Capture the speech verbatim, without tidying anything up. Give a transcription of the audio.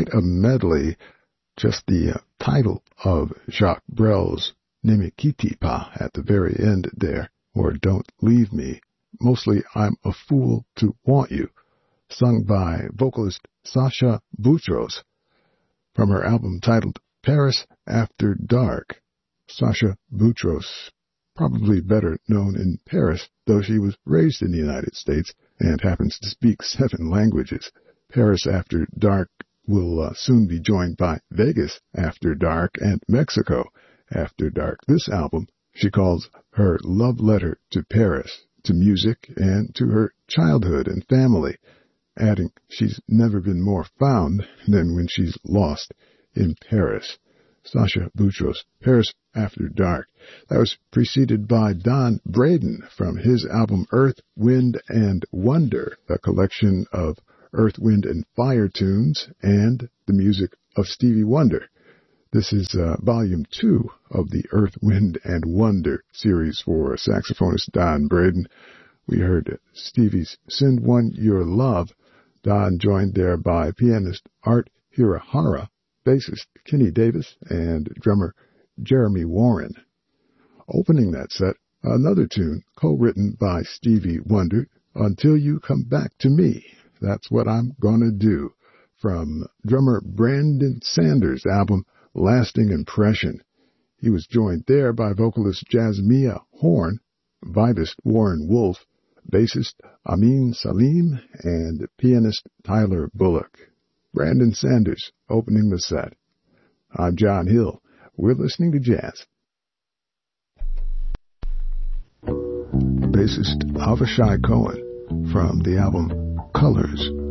quite a medley. Just the uh, title of Jacques Brel's Ne me quitte pas at the very end there, or Don't Leave Me. Mostly I'm a Fool to Want You, sung by vocalist Sasha Boutros from her album titled Paris After Dark. Sasha Boutros, probably better known in Paris, though she was raised in the United States and happens to speak seven languages. Paris After Dark will uh, soon be joined by Vegas After Dark and Mexico After Dark. This album she calls her love letter to Paris, to music, and to her childhood and family, adding she's never been more found than when she's lost in Paris. Sasha Boutros, Paris After Dark. That was preceded by Don Braden from his album Earth, Wind, and Wonder, a collection of Earth, Wind, and Fire tunes and the music of Stevie Wonder. This is uh, volume two of the Earth, Wind, and Wonder series for saxophonist Don Braden. We heard Stevie's Send One Your Love, Don joined there by pianist Art Hirahara, bassist Kenny Davis, and drummer Jeremy Warren. Opening that set, another tune co-written by Stevie Wonder, Until You Come Back to Me. That's What I'm Gonna Do, from drummer Brandon Sanders' album Lasting Impression. He was joined there by vocalist Jasmia Horn, vibist Warren Wolf, bassist Amin Salim, and pianist Tyler Bullock. Brandon Sanders opening the set. I'm John Hill. We're listening to jazz. Bassist Avishai Cohen from the album Colors.